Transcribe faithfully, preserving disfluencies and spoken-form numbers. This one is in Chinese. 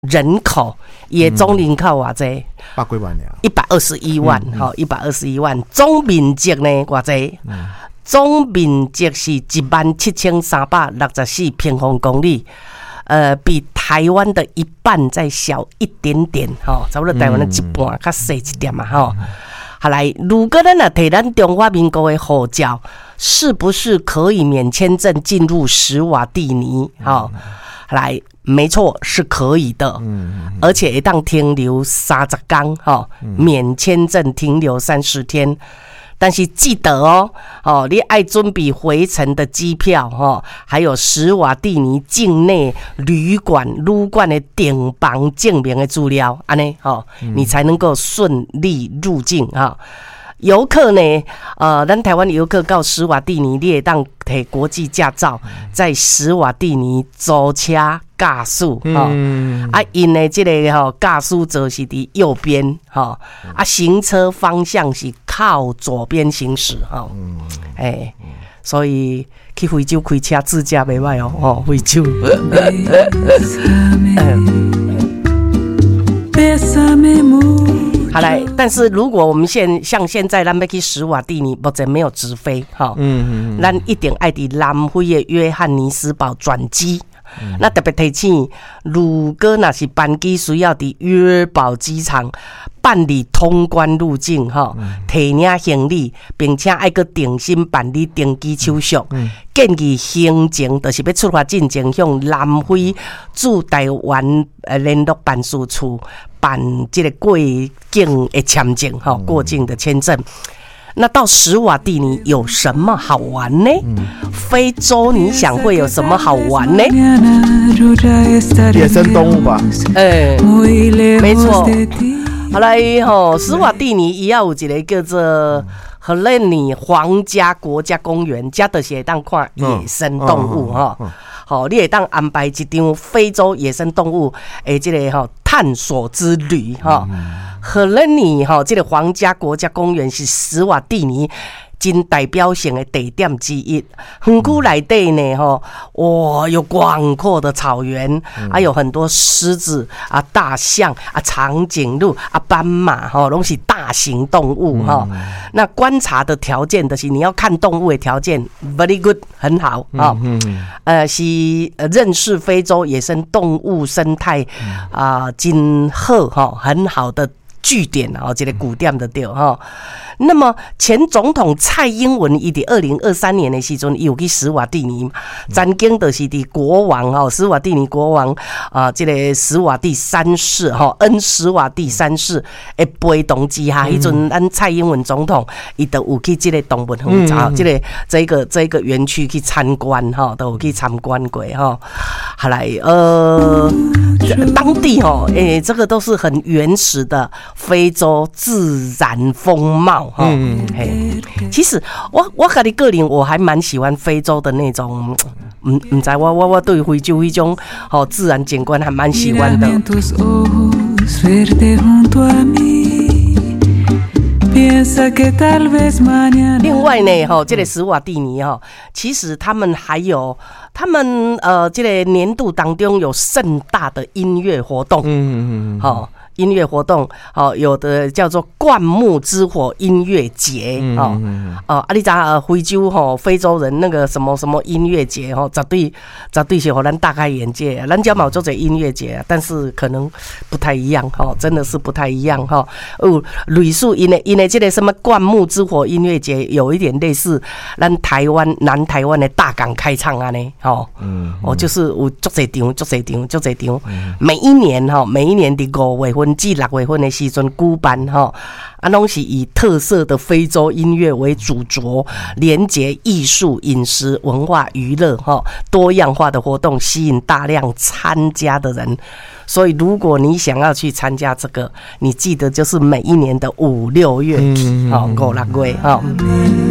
人口，也总人口偌济？ 百几万一百二十一万，好，一百二十一万。总面积呢偌济？嗯、总面积是一万七千三百六十四平方公里。呃，比台湾的一半再小一点点，吼，差不多台湾的一半，较细一点嘛，吼。好来，如果咱啊摕咱中华民国的护照，是不是可以免签证进入史瓦蒂尼？吼，来，没错，是可以的，而且会当停留三十天，吼，免签证停留三十天。但是记得哦，哦，你爱准备回程的机票哦，还有史瓦蒂尼境内旅馆、旅馆的订房证明的资料，安尼哦，你才能够顺利入境啊。游客呢，呃，咱台湾游客到史瓦蒂尼，你会当摕国际驾照，在史瓦蒂尼租车驾驶，吼、嗯，啊，因的这个吼驾驶座是伫右边，吼，啊，行车方向是靠左边行驶，吼，哎、欸，所以去非洲开车自驾袂歹哦，哦，非洲。好来，但是如果我们现像现在咱要去史瓦蒂尼，目前没有直飞，哈，嗯嗯，咱一定爱伫南非的约翰尼斯堡转机。嗯、那特别提醒，如果那是班机需要伫约堡机场办理通关入境，哈，提领行李，并且爱个定心办理登机手续。嗯、建议行程就是要出发进前，向南非驻台湾呃联络办事处办这个过境的签证，哈，过境的签证。那到史瓦蒂尼有什么好玩呢？嗯、非洲你想会有什么好玩呢？ 野生动物吧。 哎、欸，没错。好来吼，史瓦蒂尼伊要有一个叫做荷兰尼皇家国家公园，遮就是会当看野生动物哈。好，你会当安排一场非洲野生动物诶，这个吼探索之旅哈。荷兰尼哈，这个皇家国家公园是史瓦蒂尼真代表性的地点之一。园区内底呢，哈，哇，有广阔的草原，还、嗯、有很多狮子啊、大象啊、长颈鹿啊、斑马哈，都是大型动物哈、嗯。那观察的条件就是你要看动物的条件 ，very good， 很好啊。嗯嗯、呃，是认识非洲野生动物生态啊、呃，真好哈，很好的据点啊，这个古点的对哈。那么前总统蔡英文伊伫二零二三年的时阵，伊有去史瓦蒂尼，曾经就是伫国王哈史瓦蒂尼国王啊、呃，这个史瓦蒂三世哈恩史瓦蒂三世的陪同之下，迄阵咱蔡英文总统伊都有去这个动物园啊，这个这个这个园区去参观哈，都有去参观过哈。后来呃，当地哈诶、欸，这个都是很原始的非洲自然风貌。嗯，嘿，其实我我个人个人我还蛮喜欢非洲的那种，嗯，唔知我我我对非洲一种好自然景观还蛮喜欢的。另外呢，哈，这个史瓦蒂尼哈，其实他们还有他们呃，这个年度当中有盛大的音乐活动，嗯嗯嗯，好。音乐活动，哦，有的叫做灌木之火音乐节，哦，嗯、哦，啊，你知道非洲吼，非洲人那个什么什么音乐节吼，绝对绝对是让咱大开眼界。咱家嘛有做者音乐节，但是可能不太一样哈，真的是不太一样哈。哦，类似因为因为这个什么灌木之火音乐节，有一点类似咱台湾南台湾的大港开唱啊呢，吼，嗯，哦，就是有足侪场，足侪场，足侪场，每一年哈，每一年的五月份至六月份的时阵举办哈，啊，拢是以特色的非洲音乐为主轴，连结艺术、饮食、文化、娱乐哈，多样化的活动吸引大量参加的人。所以，如果你想要去参加这个，你记得就是每一年的五六月，好，五六月哈。